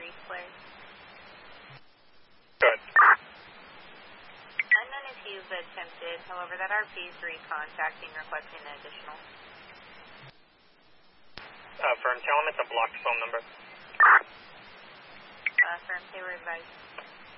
replay. Good. And then if you've attempted, however, that RP is recontacting, requesting an additional. Firm, tell him it's a blocked phone number. Firm, pay advice.